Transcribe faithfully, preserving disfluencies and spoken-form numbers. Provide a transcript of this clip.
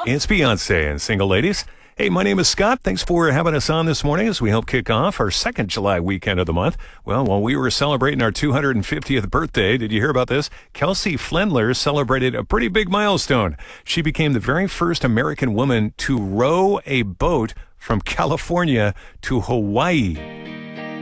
It's Beyonce and Single Ladies. Hey, my name is Scott. Thanks for having us on this morning as we help kick off our second July weekend of the month. Well, while we were celebrating our two hundred fiftieth birthday, did you hear about this? Kelsey Flendler celebrated a pretty big milestone. She became the very first American woman to row a boat from California to Hawaii.